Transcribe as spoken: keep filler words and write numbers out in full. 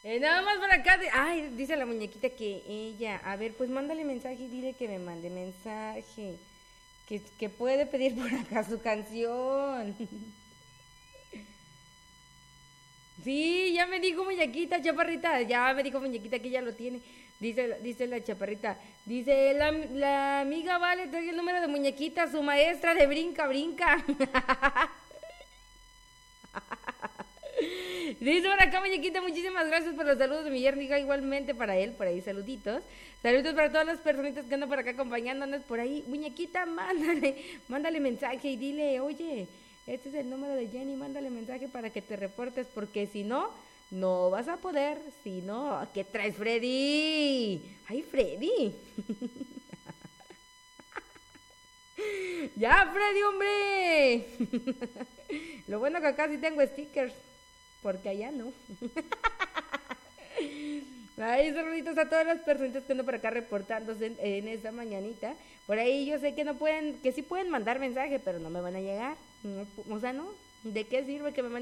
Eh, nada más para acá. De... Ay, dice la muñequita que ella. A ver, pues mándale mensaje y dile que me mande mensaje. Que, que puede pedir por acá su canción. Sí, ya me dijo muñequita, chaparrita. Ya me dijo muñequita que ya lo tiene. Dice, dice la chaparrita. Dice, la, la amiga Vale, trae el número de muñequita, su maestra de brinca, brinca. Dice por acá, muñequita, muchísimas gracias por los saludos de mi yernica, igualmente para él, por ahí, saluditos. Saludos para todas las personitas que andan por acá acompañándonos por ahí. Muñequita, mándale, mándale mensaje y dile, oye, este es el número de Jenny, mándale mensaje para que te reportes, porque si no, no vas a poder. Si no, ¿qué traes, Freddy? ¡Ay, Freddy! ¡Ya, Freddy, hombre! Lo bueno que acá sí tengo stickers, porque allá no. Ay, saluditos a todas las personitas que andan por acá reportándose en, en esta mañanita. Por ahí yo sé que no pueden, que sí pueden mandar mensaje, pero no me van a llegar. No, o sea, no. ¿De qué sirve que me manden?